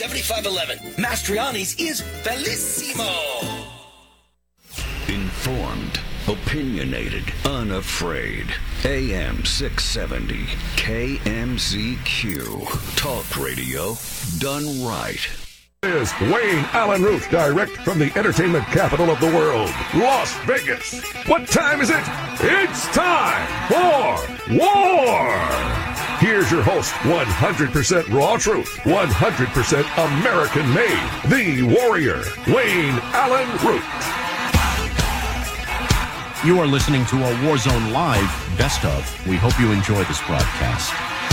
7511. Mastriani's is bellissimo. Informed, opinionated, unafraid. AM 670, KMZQ. Talk radio done right. Is Wayne Allen Root, direct from the entertainment capital of the world, Las Vegas. What time is it? It's time for War! Here's your host, 100% raw truth, 100% American made, the warrior, Wayne Allen Root. You are listening to a Warzone Live Best Of. We hope you enjoy this broadcast.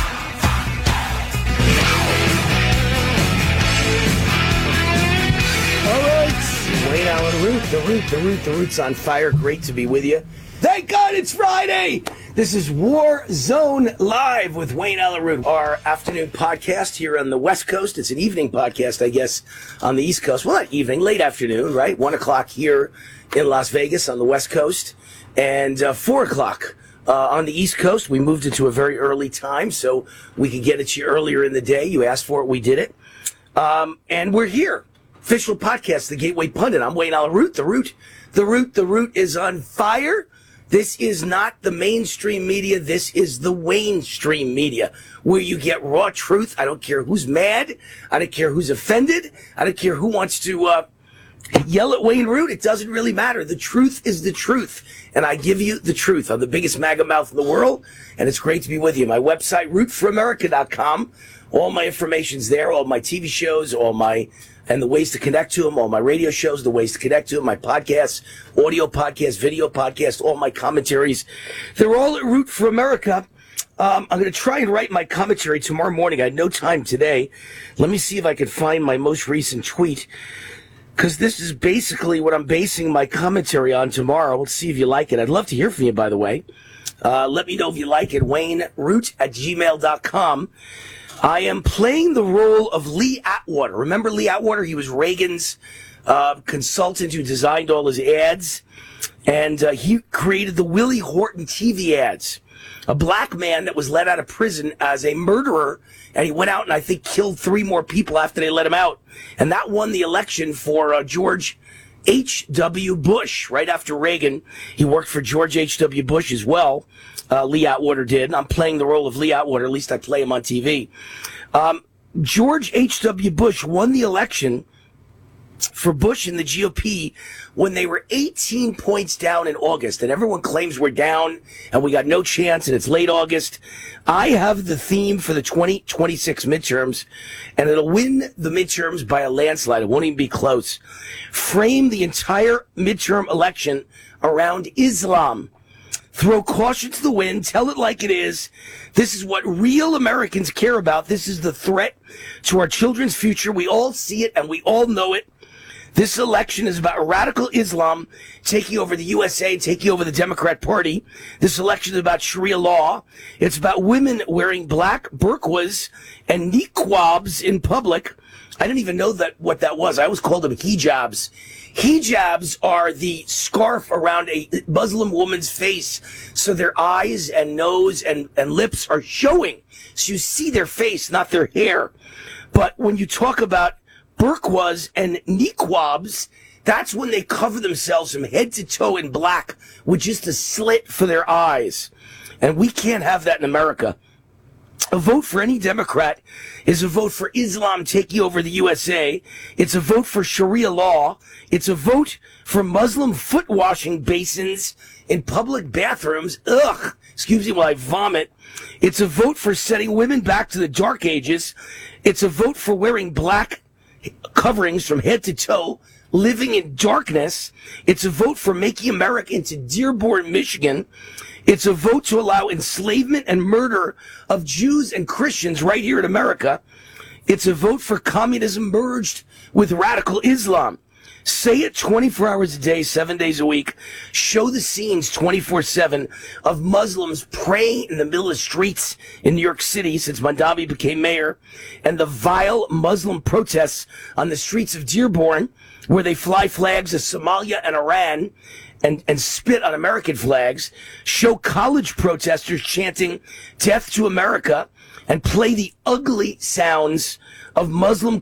All right, Wayne Allen Root, the Root's on fire. Great to be with you. Thank God it's Friday. This is Warzone Live with Wayne Allen Root, our afternoon podcast here on the West Coast. It's an evening podcast, I guess, on the East Coast. Well, not evening, late afternoon, right? 1 o'clock here in Las Vegas on the West Coast, and 4 o'clock on the East Coast. We moved it to a very early time so we could get it to you earlier in the day. You asked for it, we did it. And we're here. Official podcast, The Gateway Pundit. I'm Wayne Allen Root. The Root is on fire. This is not the mainstream media. This is the Wayne-stream media, where you get raw truth. I don't care who's mad. I don't care who's offended. I don't care who wants to yell at Wayne Root. It doesn't really matter. The truth is the truth, and I give you the truth. I'm the biggest MAGA mouth in the world, and it's great to be with you. My website, rootforamerica.com. All my information's there, all my TV shows, and the ways to connect to them, all my radio shows, the ways to connect to them, my podcasts, audio podcasts, video podcasts, all my commentaries. They're all at Root for America. I'm going to try and write my commentary tomorrow morning. I had no time today. Let me see if I can find my most recent tweet, because this is basically what I'm basing my commentary on tomorrow. Let's see if you like it. I'd love to hear from you, by the way. Let me know if you like it. WayneRoot@gmail.com. I am playing the role of Lee Atwater. Remember Lee Atwater? He was Reagan's consultant who designed all his ads. And he created the Willie Horton TV ads. A black man that was let out of prison as a murderer. And he went out and I think killed 3 more people after they let him out. And that won the election for George H.W. Bush right after Reagan. He worked for George H.W. Bush as well. Lee Atwater did. I'm playing the role of Lee Atwater. At least I play him on TV. George H.W. Bush won the election for Bush and the GOP when they were 18 points down in August. And everyone claims we're down and we got no chance and it's late August. I have the theme for the 2026 midterms, and it'll win the midterms by a landslide. It won't even be close. Frame the entire midterm election around Islam. Throw caution to the wind. Tell it like it is. This is what real Americans care about. This is the threat to our children's future. We all see it and we all know it. This election is about radical Islam taking over the USA, taking over the Democrat Party. This election is about Sharia law. It's about women wearing black burqas and niqabs in public. I didn't even know what that was. I always called them hijabs. Hijabs are the scarf around a Muslim woman's face so their eyes and nose and lips are showing. So you see their face, not their hair. But when you talk about burqas and niqabs, that's when they cover themselves from head to toe in black with just a slit for their eyes. And we can't have that in America. A vote for any Democrat is a vote for Islam taking over the USA. It's a vote for Sharia law. It's a vote for Muslim foot washing basins in public bathrooms. Ugh, excuse me while I vomit. It's a vote for sending women back to the dark ages. It's a vote for wearing black coverings from head to toe, living in darkness. It's a vote for making America into Dearborn, Michigan. It's a vote to allow enslavement and murder of Jews and Christians right here in America. It's a vote for communism merged with radical Islam. Say it 24 hours a day, 7 days a week. Show the scenes 24/7 of Muslims praying in the middle of the streets in New York City since Mandami became mayor, and the vile Muslim protests on the streets of Dearborn where they fly flags of Somalia and Iran and spit on American flags. Show college protesters chanting "Death to America" and play the ugly sounds of Muslim